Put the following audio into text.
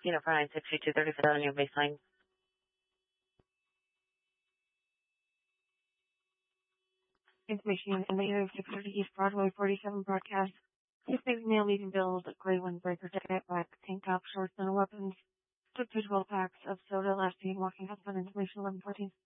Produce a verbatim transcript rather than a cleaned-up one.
Kilo for nine six two thirty for on your baseline. Information in the area of six thirty East Broadway, forty-seven broadcast. Six male leading build, gray windbreaker jacket, black tank top, shorts, and weapons. Took two twelve packs of soda last week, walking husband. Information eleven fourteen.